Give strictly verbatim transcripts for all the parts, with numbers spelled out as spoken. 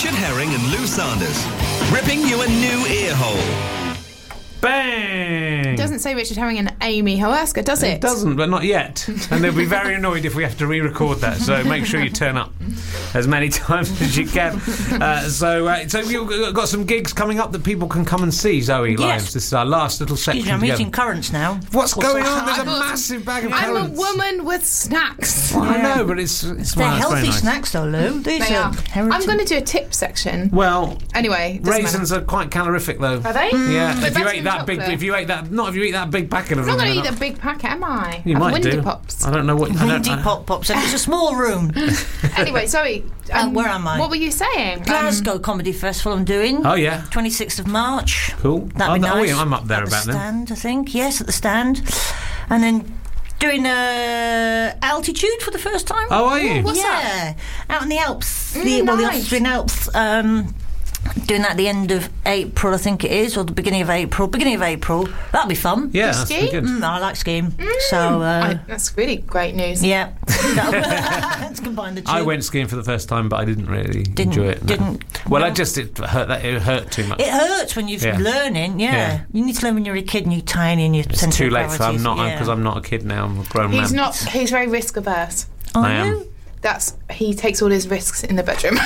Richard Herring and Lou Sanders, ripping you a new ear hole. Bang! It doesn't say Richard Herring and Amy Hawaska, does it? It doesn't, but not yet. And they'll be very annoyed if we have to re-record that. So make sure you turn up as many times as you can. Uh, so, uh, so you've got some gigs coming up that people can come and see. Zoe Yes. Lyons, this is our last little section. Excuse me, I'm together. eating currants now. What's going on? There's a I thought- massive bag of I'm currants. a woman with snacks. Well, I know, but it's it's, They're well, it's very healthy nice. snacks, though, Lou. These They are. are. heritage- I'm going to do a tip section. Well, Anyway, doesn't raisins matter. are quite calorific, though. Are they? Yeah, They're if you better ate than that big, chocolate. if you ate that, not if you eat that big packet of I'm not them. going to they're eat a big packet, am I? You Have might Windy do. Pops. I don't know what. I don't, Windy I, Pop Pops. And it's a small room. Anyway, Zoe, Uh, um, where am I? What were you saying? Glasgow Comedy Festival I'm doing. Oh yeah, twenty-sixth of March. cool. That'd oh, be no, nice. yeah, I'm up there at about the then. stand, I think. Yes, at the stand. And then doing uh, altitude for the first time. Oh, are you? What's yeah, out in the Alps. Mm, the, well, the nice. Austrian Alps. Um, doing that at the end of April, I think it is, or the beginning of April. Beginning of April. That'll be fun. Yeah, You that's ski? pretty good. Mm, I like skiing. So, uh, I, that's really great news. yeah. Let's combine the two. I went skiing for the first time, but I didn't really Didn't- enjoy it. no. didn't- Well, no. I just it hurt. That it hurt too much. It hurts when you're Yeah. learning, yeah. Yeah. You need to learn when you're a kid and you're tiny and you're It's too late, so I'm not yeah. because I'm not a kid now. I'm a grown He's man. not. He's very risk averse. Are I am. you? That's he takes all his risks in the bedroom.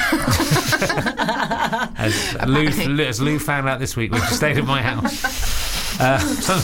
As Lou, as Lou found out this week when she stayed at my house. Uh,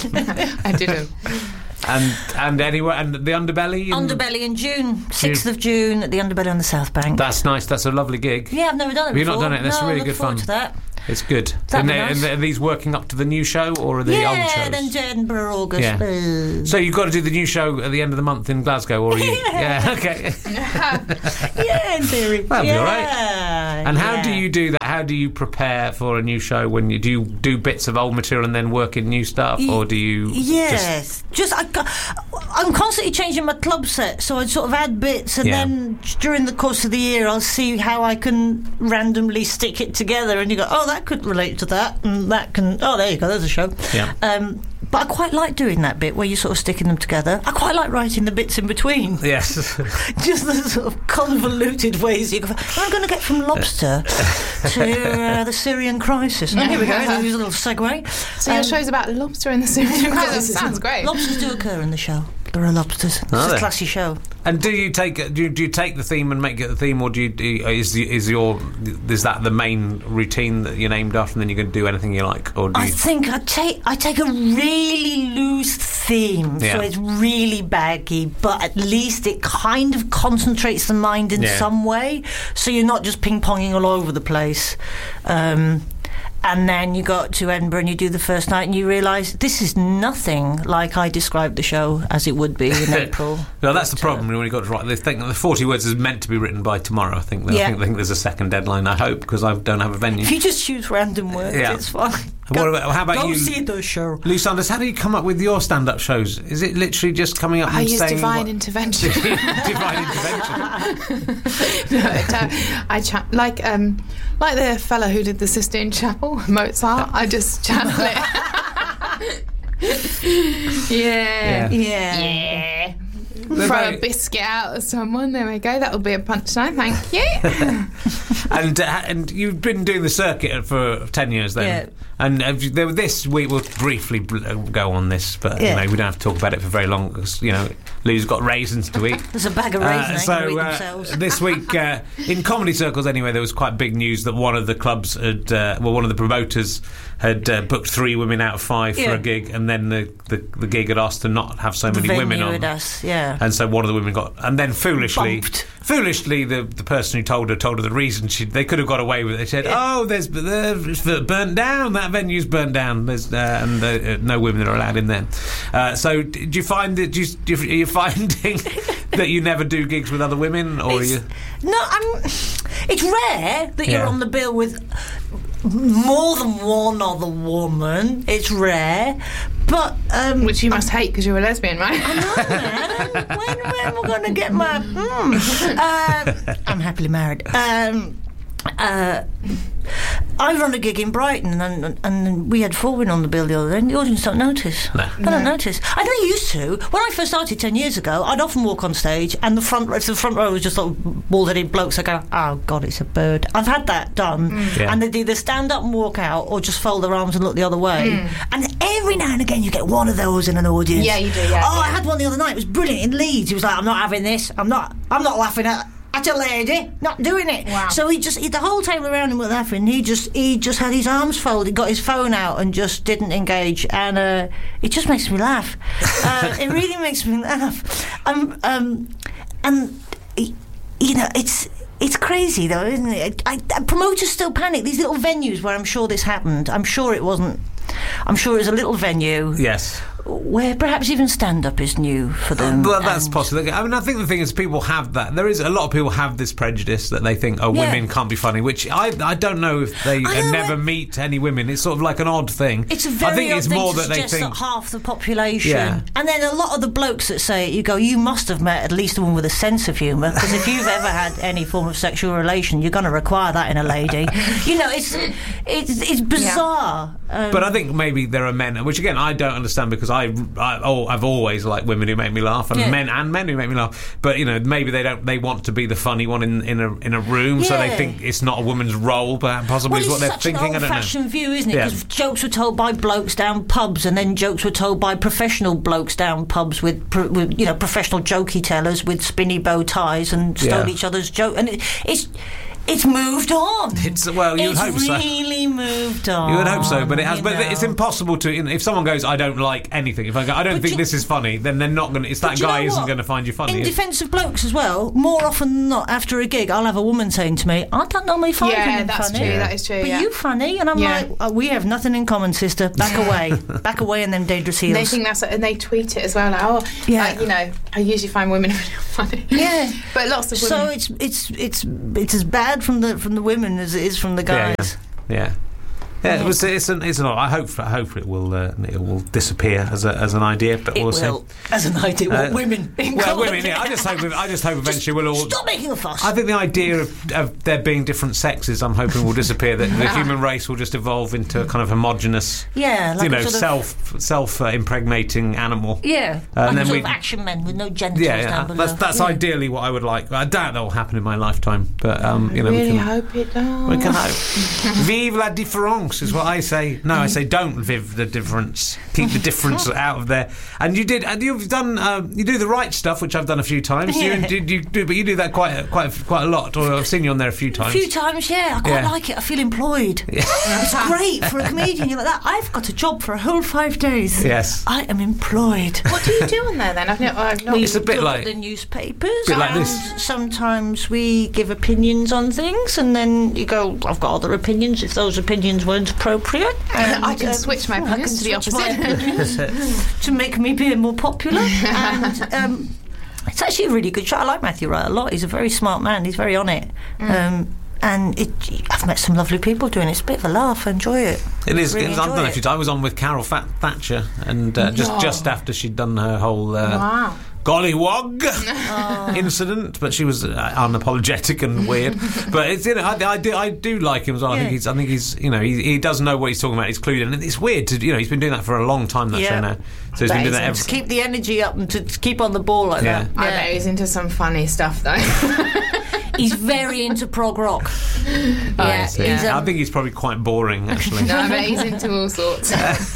I didn't. and and anyway, and the Underbelly. in- Underbelly in June, sixth of June at the Underbelly on the South Bank. That's nice. That's a lovely gig. yeah, I've never done it Have you before. not done it? That's no, really look good forward fun. to that. It's good. That'd And, be they- nice. and are these working up to the new show or are they yeah, old shows? then Edinburgh, August. Yeah. Uh, So you've got to do the new show at the end of the month in Glasgow, or are you? Yeah. okay. yeah, in theory. That'd be yeah. all right. And how yeah. do you do that? How do you prepare for a new show? When you do you do bits of old material and then work in new stuff, or do you? Just, Yes, just, I, I'm constantly changing my club set, so I sort of add bits, and Yeah. then during the course of the year, I'll see how I can randomly stick it together. And you go, oh, that could relate to that, and that can. Oh, there you go. There's a show. Yeah. Um, but I quite like doing that bit where you're sort of sticking them together. I quite like writing the bits in between. Yes. Just the sort of convoluted ways you go. I'm going to get from lobster to uh, the Syrian crisis. And here we go. There's a little segue. So your Um, show's about lobster in the Syrian crisis. Sounds great. Lobsters do occur in the show. There are lobsters. It's Are a there? classy show. And do you take do you, do you take the theme and make it the theme, or do you, do you is the, is your is that the main routine that you're named after, and then you can do anything you like, or do I you? think I take I take a really loose theme, Yeah. so it's really baggy, but at least it kind of concentrates the mind in Yeah. some way, so you're not just ping ponging all over the place. Um, And then you go to Edinburgh and you do the first night and you realise this is nothing like I described the show as it would be in April. No, that's the But, problem when you got to write. They think that the forty words is meant to be written by tomorrow. I think. I Yeah. think, I think there's a second deadline. I hope because I don't have a venue. If you just choose random words, Yeah. it's fine. What about- how about go you- see the show. Lou Sanders, how do you come up with your stand-up shows? Is it literally just coming up I and use saying divine what- intervention. divine intervention? No, it, uh, I cha- like um, like the fella who did the Sistine Chapel, Mozart. I just channel it. yeah. Yeah. Yeah. Yeah. They're Throw very- a biscuit out at someone. There we go. That'll be a punchline. Thank you. And uh, and you've been doing the circuit for ten years then. Yeah. And have you, there, this week we'll briefly bl- uh, go on this, but Yeah. you know we don't have to talk about it for very long because you know Lou's got raisins to eat. There's a bag of Uh, raisins. they can so eat uh, themselves. this week, uh, in comedy circles anyway, there was quite big news that one of the clubs had, uh, well, one of the promoters had uh, booked three women out of five Yeah. for a gig, and then the, the, the gig had asked to not have so The many women venue on. with us, yeah. And so one of the women got, and then foolishly, Bumped. foolishly, the, the person who told her told her the reason she they could have got away with it. They said, "Oh, there's there's burnt down. That venue's burnt down. There's uh, and uh, no women are allowed in there." Uh, so, d- do you find that? Do you, do you, are you finding that you never do gigs with other women, or are It's- you? No, I'm. It's rare that you're Yeah. on the bill with more than one other woman. It's rare, but um, Which you must hate because you're a lesbian, right? man, when, when we're going to get my? Mm, uh, I'm happily married. Um, uh, I run a gig in Brighton, and and we had four women on the bill the other day, and the audience don't notice. No. They don't notice. I know they used to. When I first started ten years ago, I'd often walk on stage, and the front if the front row was just like bald-headed blokes, I go, oh God, it's a bird. I've had that done, mm. yeah. and they'd either stand up and walk out, or just fold their arms and look the other way. Mm. And every now and again, you get one of those in an audience. Yeah, you do. Yeah. Oh, yeah. I had one the other night. It was brilliant in Leeds. He was like, I'm not having this. I'm not. I'm not laughing at. At a lady, not doing it. Wow. So he just, he, the whole table around him was laughing. He just, he just had his arms folded, got his phone out, and just didn't engage. And uh, it just makes me laugh. uh, it really makes me laugh. Um, um, and you know, it's it's crazy though, isn't it? I, I, promoters still panic. These little venues where I'm sure this happened. I'm sure it wasn't. I'm sure it was a little venue. Yes. Where perhaps even stand-up is new for them. Well, that's possible. I mean, I think the thing is, people have that. There is a lot of people have this prejudice that they think, oh, yeah. women can't be funny. Which I, I don't know if they know, never meet any women. It's sort of like an odd thing. It's a very I think odd it's thing more to that they suggest think that half the population. Yeah. And then a lot of the blokes that say it, you go, you must have met at least a woman with a sense of humour, because if you've ever had any form of sexual relation, you're going to require that in a lady. You know, it's it's it's bizarre. Yeah. Um, But I think maybe there are men, which again I don't understand, because I, I oh, I've always liked women who make me laugh, and yeah. men and men who make me laugh. But you know, maybe they don't. They want to be the funny one in, in a in a room, so they Yeah. think it's not a woman's role. But possibly well, is what they're it's thinking. such an I don't know. old-fashioned view, isn't it? Yeah. Because jokes were told by blokes down pubs, and then jokes were told by professional blokes down pubs with, pro, with you know, professional jokey tellers with spinny bow ties and stole Yeah. each other's joke. And it, it's it's moved on. It's well, you would it's hope so. really moved on. You would hope so, but it has. you But know. it's impossible to. You know, if someone goes, I don't like anything. If I go, I don't But think you- this is funny, then they're not going. to... It's But that do you guy know isn't what? going to find you funny. In is- defence of blokes as well, more often than not, after a gig, I'll have a woman saying to me, I don't normally find Yeah, women that's funny. true. That is true. But yeah. you funny, and I'm Yeah. like, oh, we have nothing in common, sister. Back away, back away, in them dangerous heels. They think that's, and they tweet it as well. Like, oh, Yeah. like, you know, I usually find women really funny. Yeah. But lots of women. So it's it's it's it's as bad from the from the women as it is from the Yeah, guys. yeah. yeah. Yeah, it was, it's an, it's an. I hope, I hope it will, uh, it will disappear as a, as an idea, but It we'll will, see. as an idea. What, Uh, women? In Well, comedy? women. Yeah, I just hope. I just hope eventually we'll all. Stop making a fuss. I think the idea of, of there being different sexes, I'm hoping, will disappear. That the human race will just evolve into a kind of homogenous, yeah, like you know, a sort of, self self uh, impregnating animal. yeah, Uh, like and a then sort we- of action men with no genitals Yeah, yeah. down below. That's that's yeah. ideally what I would like. I doubt that will happen in my lifetime, but um, you know, I really we can. hope it does. We can hope. Vive la différence is what I say. No, I say don't vive the difference. Keep the difference out of there. And you did. And you've done. Um, you do the right stuff, which I've done a few times. Yeah. You, you, you do, but you do that quite a, quite a, quite a lot. Or I've seen you on there a few A times. few times, yeah. I quite Yeah. like it. I feel employed. It's great for a comedian. You're like that. I've got a job for a whole five days. Yes. I am employed. What do you do on there then? I've not. I've not. We It's a bit look like- at the newspapers. bit like and this. Sometimes we give opinions on things, and then you go, "I've got other opinions." If those opinions weren't appropriate, and, I can uh, switch my I can opinions to the switch my opposite. opinions to make me be more popular. And um, it's actually a really good show. I like Matthew Wright a lot. He's a very smart man. He's very on it. Um, and it, I've met some lovely people doing it. It's a bit of a laugh. I enjoy it. It is. Really I've done enjoy a it. few times. I was on with Carol Fat- Thatcher, and uh, just Wow. just after she'd done her whole. Uh, Wow. Gollywog Oh. incident, but she was uh, unapologetic and weird. But it's you know I, I do I do like him as well. I Yeah. think he's I think he's you know he, he does know what he's talking about. He's clued in, and it's weird to you know he's been doing that for a long time. That Yeah. show now, so he's been doing that ever. To keep the energy up and to, to keep on the ball like Yeah. that. I know he's into some funny stuff though. He's very into prog rock. I Yeah, see. he's, I um, think he's probably quite boring actually. No, I bet he's into all sorts.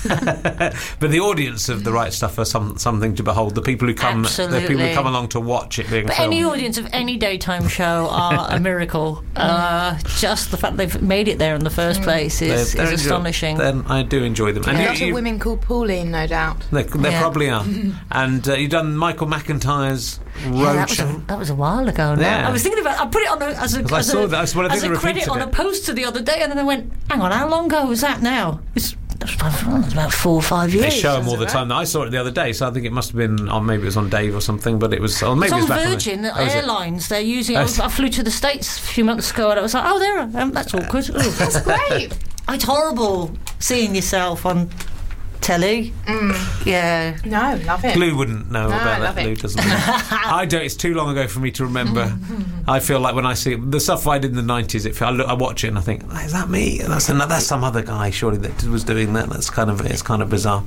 But the audience of the right stuff are some something to behold. The people who come, the people who Absolutely. come along to watch it being But filmed. any audience of any daytime show are a miracle. Uh, just the fact they've made it there in the first place They're- is, they're is enjoy- astonishing. Then I do enjoy them. A And lot you, of you, women called Pauline, no doubt. They, they Yeah. probably are. And uh, you've done Michael McIntyre's Yeah, that, was Roadshow. a, that was a while ago now. Yeah. I was thinking about I put it on a, as a, 'Cause I as saw a, that. That's what I as think a they credit repeated on it. a poster the other day, and then I went, hang on, how long ago was that now? It's, that was about, that was about four or five years. They show them all is the it time. I saw it the other day, so I think it must have been on. Maybe it was on Dave or something, but it was. Or maybe It's it was on back Virgin on the, oh, is it? Airlines. They're using. Oh, I, is was, I flew to the States a few months ago, and I was like, oh, there, um, that's awkward. Ooh. That's great. It's horrible seeing yourself on telly. Mm. Yeah. No, love it. Lou wouldn't know No, about I that. love it. Lou doesn't know. I don't. It's too long ago for me to remember. I feel like when I see the stuff I did in the nineties, it, I, look, I watch it and I think, is that me? That's another, that's some other guy surely that was doing that. That's kind of it's kind of bizarre.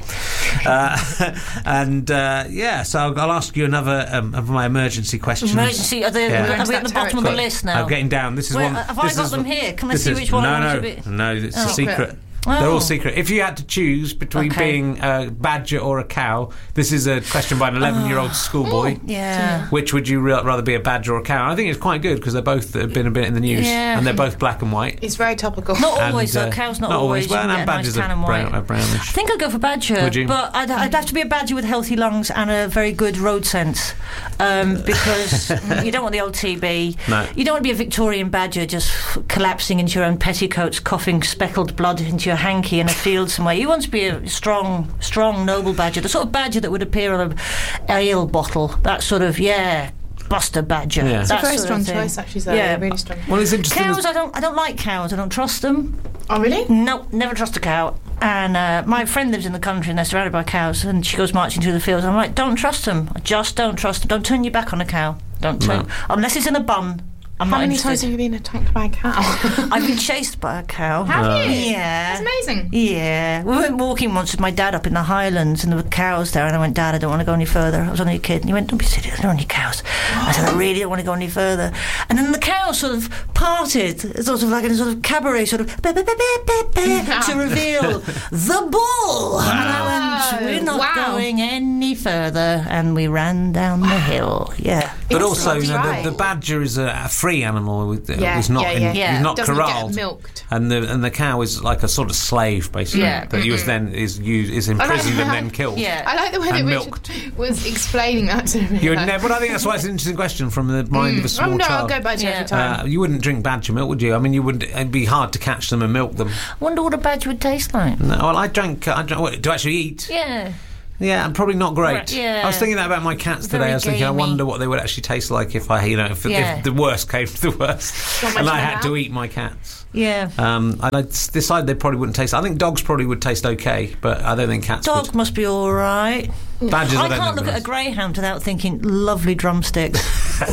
Uh, and uh, yeah, so I'll, I'll ask you another um, of my emergency questions. Emergency. Are, they, Yeah. are we at the bottom of the list now? I'm getting down. This is Where- one. have I this got is them one- here? Can I this see is- which one No, I want no, to be- no. It's Oh. a secret. Oh. They're all secret. If you had to choose between Okay. being a badger or a cow, this is a question by an eleven-year-old schoolboy. Yeah. Which would you re- rather be, a badger or a cow? I think it's quite good because they both have been a bit in the news, Yeah. and they're both black and white. It's very topical. Not always, And, though. uh, Cows not, not always. always. Well, You can and get a nice badgers are tan and brown- white. are brownish. I think I'd go for badger. Would you? But I'd, I'd have to be a badger with healthy lungs and a very good road sense, um, because you don't want the old T B. No. You don't want to be a Victorian badger just collapsing into your own petticoats, coughing speckled blood into your hanky in a field somewhere. You want to be a strong, strong, noble badger, the sort of badger that would appear on a ale bottle. That sort of yeah. Buster badger. Yeah. It's It's a That very sort strong of thing. choice, actually. Zoe. Yeah. Really strong. Well, it's interesting. Cows, I don't. I don't like cows. I don't trust them. Oh, really? No, never trust a cow. And uh, my friend lives in the country and they're surrounded by cows, and she goes marching through the fields. I'm like, don't trust them. I just don't trust them. Don't turn your back on a cow. Don't turn. No. Unless it's in a bun. I'm How not many interested. times have you been attacked by a cow? I've been chased by a cow. Have you? Yeah. That's amazing. Yeah. We went walking once with my dad up in the Highlands and there were cows there, and I went, Dad, I don't want to go any further. I was only a kid. And he went, don't be silly, there are only cows. I said, I really don't want to go any further. And then the cows sort of parted, sort of like in a sort of cabaret, sort of be- be- be- be- be- be- to reveal the bull. And I went, we're not Wow. going any further. And we ran down the hill. Yeah. But It's also, you know, right. the, the badger is a, a free animal. With, Yeah, He's not, yeah, in, yeah. Yeah. He's not Doesn't corralled. get milked. And the and the cow is like a sort of slave, basically. Yeah. That you was then is used, is imprisoned and then killed. Yeah. I like the way that And Richard milked. was explaining that to me. You would like, never. But I think that's why it's an interesting question from the mind of a small oh, no, I'll child. go badger Yeah. every time. Uh, you wouldn't drink badger milk, would you? I mean, you wouldn't. It'd be hard to catch them and milk them. Wonder what a badger would taste like. No, well, I drank. I drank what, to actually eat. Yeah. Yeah, and probably not great. Right, yeah. I was thinking that about my cats today. Very I was thinking, I gamey. wonder what they would actually taste like if I, you know, if, Yeah. if the worst came to the worst, Not much and I for had now. to eat my cats. Yeah. Um, and I decided they probably wouldn't taste. I think dogs probably would taste okay, but I don't think cats Dog must be all right. would. Badgers, I, I don't can't think look they're at a nice. greyhound without thinking lovely drumsticks.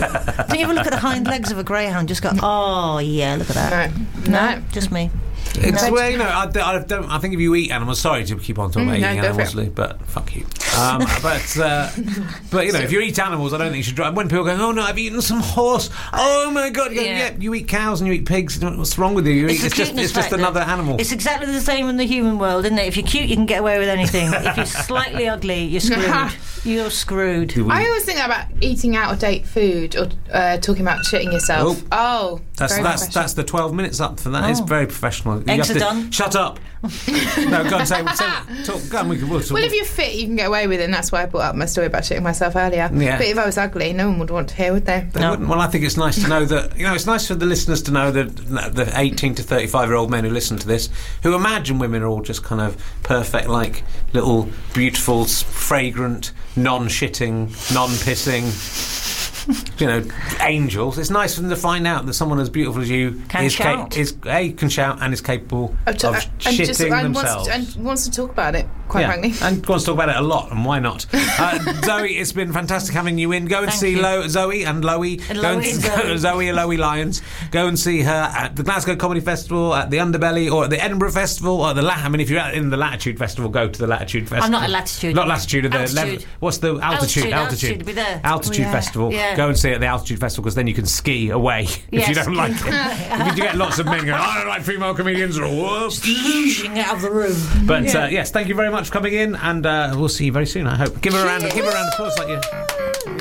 Do you ever look at the hind legs of a greyhound? Just go, oh yeah, look at that. No. No. just me. It's No. well, you know, I, I don't. I think if you eat animals, sorry to keep on talking Mm, about no, eating go for animals, it. Lee, but fuck you. Um, but uh, but you know, if you eat animals, I don't think you should drive. When people go, oh no, I've eaten some horse. Oh my god, you go, Yeah. yeah, you eat cows and you eat pigs. What's wrong with you? You eat, the it's just cuteness it's just factor. another animal. It's exactly the same in the human world, isn't it? If you're cute, you can get away with anything. If you're slightly ugly, you're screwed. You're screwed. Do we- I always think about eating out of date food or uh, talking about shitting yourself. Oh, That's very that's professional. that's the twelve minutes up for that. It's Oh. very professional. You Eggs have are to- done. Shut up. No, go on, say, say talk. Go on, we can. We'll talk. Well, if you're fit, you can get away with it, and that's why I brought up my story about shitting myself earlier. Yeah. But if I was ugly, no one would want to hear, would they? They No. wouldn't. Well, I think it's nice to know that, you know, it's nice for the listeners to know that the eighteen to thirty-five year old men who listen to this, who imagine women are all just kind of perfect, like little, beautiful, s- fragrant, non-shitting, non-pissing, you know, angels. It's nice for them to find out that someone as beautiful as you Can is, shout. is a can shout and is capable Oh, to- of uh, and shitting just- and themselves. Wants to, and wants to talk about it, quite Yeah, frankly. and wants to talk about it a lot, and why not? Uh, Zoe, it's been fantastic having you in. Go and Thank see you. Lo- Zoe and Loey. And Go Loey and go- Zoe. Zoe and Loey Lyons. Go and see her at the Glasgow Comedy Festival, at the Underbelly, or at the Edinburgh Festival, or at the La- I mean, if you're at, in the Latitude Festival, go to the Latitude Festival. I'm not at Latitude. Not Latitude. At the Altitude. level, what's the altitude? Altitude, altitude, be there. Altitude Oh, yeah. Festival. Yeah. Go and see it at the Altitude Festival because then you can ski away if Yes. you don't like it. If you get lots of men going, I don't like female comedians, or whoops. Oozing out of the room. But uh, yes, thank you very much for coming in, and uh, we'll see you very soon. I hope. Give her a round. Give her a round of applause, like you.